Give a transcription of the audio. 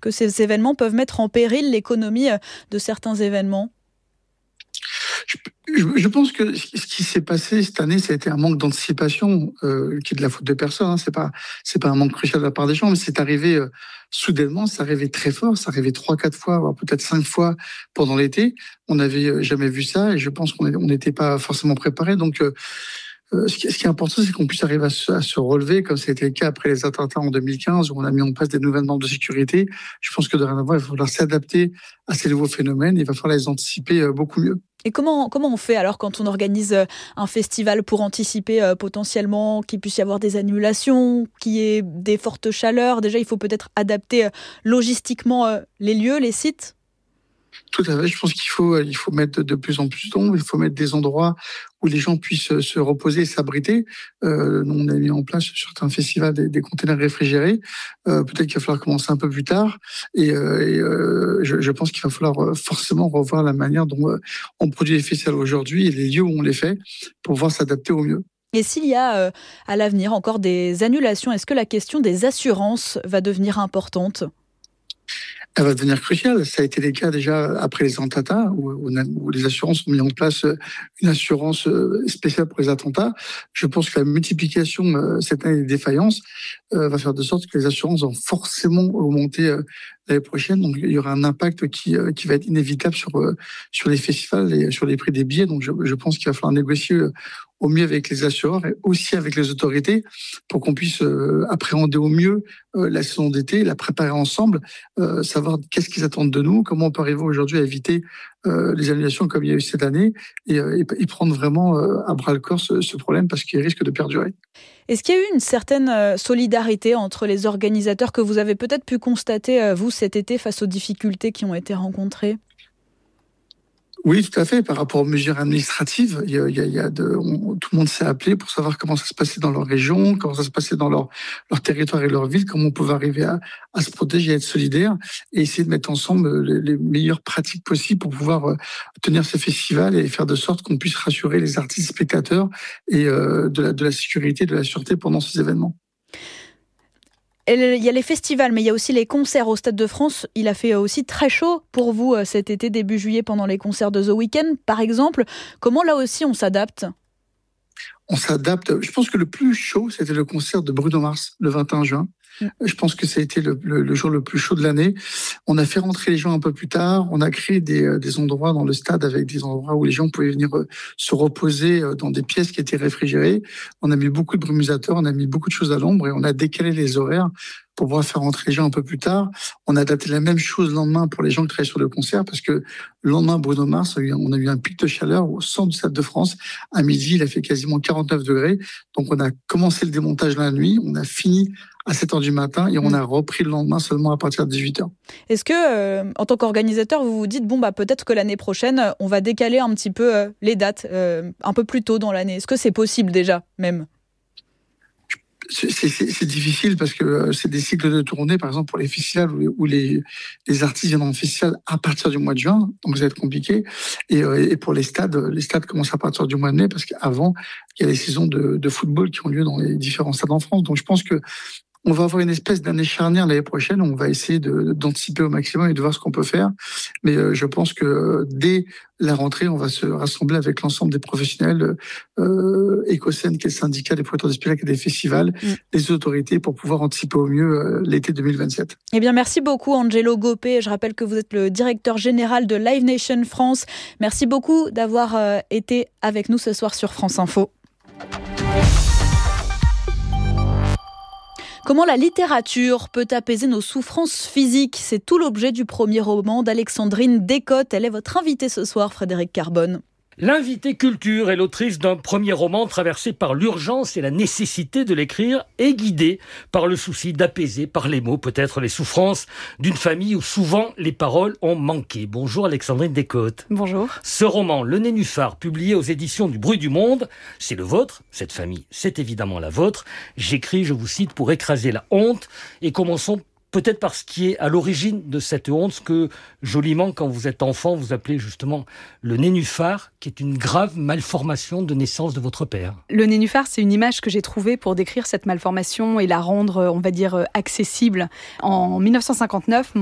que ces événements peuvent mettre en péril l'économie de certains événements ? Je pense que ce qui s'est passé cette année, ça a été un manque d'anticipation, qui est de la faute de personne. Hein. C'est pas un manque crucial de la part des gens, mais c'est arrivé soudainement, c'est arrivé très fort, ça arrivé 3-4 fois, voire peut-être 5 fois pendant l'été. On n'avait jamais vu ça, et je pense qu'on n'était pas forcément préparé. Donc, ce qui est important, c'est qu'on puisse arriver à se relever, comme ça a été le cas après les attentats en 2015, où on a mis en place des nouvelles normes de sécurité. Je pense que dorénavant, il va falloir s'adapter à ces nouveaux phénomènes, il va falloir les anticiper beaucoup mieux. Et comment on fait alors quand on organise un festival pour anticiper potentiellement qu'il puisse y avoir des annulations, qu'il y ait des fortes chaleurs ? Déjà, il faut peut-être adapter logistiquement les lieux, les sites ? Tout à fait. Je pense qu'il faut mettre de plus en plus d'ombre. Il faut mettre des endroits où les gens puissent se reposer et s'abriter. On a mis en place sur certains festivals des containers réfrigérés. Peut-être qu'il va falloir commencer un peu plus tard. Je pense qu'il va falloir forcément revoir la manière dont on produit les festivals aujourd'hui et les lieux où on les fait pour pouvoir s'adapter au mieux. Et s'il y a à l'avenir encore des annulations, est-ce que la question des assurances va devenir importante ? Elle va devenir cruciale. Ça a été le cas déjà après les attentats, où les assurances ont mis en place une assurance spéciale pour les attentats. Je pense que la multiplication cette année des défaillances va faire de sorte que les assurances vont forcément augmenter l'année prochaine. Donc il y aura un impact qui va être inévitable sur les festivals et sur les prix des billets. Donc je pense qu'il va falloir négocier au mieux avec les assureurs et aussi avec les autorités pour qu'on puisse appréhender au mieux la saison d'été, la préparer ensemble, savoir qu'est-ce qu'ils attendent de nous, comment on peut arriver aujourd'hui à éviter les annulations comme il y a eu cette année et prendre vraiment à bras-le-corps ce problème parce qu'il risque de perdurer. Est-ce qu'il y a eu une certaine solidarité entre les organisateurs que vous avez peut-être pu constater, vous, cet été, face aux difficultés qui ont été rencontrées ? Oui, tout à fait. Par rapport aux mesures administratives, tout le monde s'est appelé pour savoir comment ça se passait dans leur région, comment ça se passait dans leur territoire et leur ville, comment on pouvait arriver à se protéger, à être solidaire et essayer de mettre ensemble les meilleures pratiques possibles pour pouvoir tenir ces festivals et faire de sorte qu'on puisse rassurer les artistes spectateurs et de la sécurité, de la sûreté pendant ces événements. Il y a les festivals, mais il y a aussi les concerts au Stade de France. Il a fait aussi très chaud pour vous cet été, début juillet, pendant les concerts de The Weeknd, par exemple. Comment, là aussi, on s'adapte ? On s'adapte. Je pense que le plus chaud, c'était le concert de Bruno Mars, le 21 juin. Je pense que ça a été le jour le plus chaud de l'année. On a fait rentrer les gens un peu plus tard. On a créé des endroits dans le stade avec des endroits où les gens pouvaient venir se reposer dans des pièces qui étaient réfrigérées. On a mis beaucoup de brumisateurs, on a mis beaucoup de choses à l'ombre et on a décalé les horaires pour pouvoir faire rentrer les gens un peu plus tard. On a adapté la même chose le lendemain pour les gens qui travaillent sur le concert parce que le lendemain, Bruno Mars, on a eu un pic de chaleur au centre du Stade de France. À midi, il a fait quasiment 49 degrés. Donc, on a commencé le démontage la nuit. On a fini à 7h du matin et on a repris le lendemain seulement à partir de 18h. Est-ce que, en tant qu'organisateur, vous vous dites, peut-être que l'année prochaine, on va décaler un petit peu les dates, un peu plus tôt dans l'année ? Est-ce que c'est possible déjà, même ? C'est difficile parce que c'est des cycles de tournée, par exemple pour les festivals où les artistes viennent en festival à partir du mois de juin, donc ça va être compliqué. Et pour les stades commencent à partir du mois de mai parce qu'avant, il y a les saisons de football qui ont lieu dans les différents stades en France. Donc je pense que on va avoir une espèce d'année charnière l'année prochaine. On va essayer d'anticiper au maximum et de voir ce qu'on peut faire. Mais je pense que dès la rentrée, on va se rassembler avec l'ensemble des professionnels, Ecocène, qui est le syndicat des producteurs de spectacles et des festivals, les autorités, pour pouvoir anticiper au mieux l'été 2027. Eh bien, merci beaucoup, Angelo Gopé. Je rappelle que vous êtes le directeur général de Live Nation France. Merci beaucoup d'avoir été avec nous ce soir sur France Info. Comment la littérature peut apaiser nos souffrances physiques ? C'est tout l'objet du premier roman d'Alexandrine Descotes. Elle est votre invitée ce soir, Frédéric Carbone. L'invitée culture est l'autrice d'un premier roman traversé par l'urgence et la nécessité de l'écrire et guidée par le souci d'apaiser par les mots peut-être les souffrances d'une famille où souvent les paroles ont manqué. Bonjour Alexandrine Descotes. Bonjour. Ce roman, Le Nénuphar, publié aux éditions du Bruit du Monde, c'est le vôtre, cette famille, c'est évidemment la vôtre. J'écris, je vous cite, pour écraser la honte et commençons peut-être par ce qui est à l'origine de cette honte, ce que joliment, quand vous êtes enfant, vous appelez justement le nénuphar, qui est une grave malformation de naissance de votre père. Le nénuphar, c'est une image que j'ai trouvée pour décrire cette malformation et la rendre, on va dire, accessible. En 1959,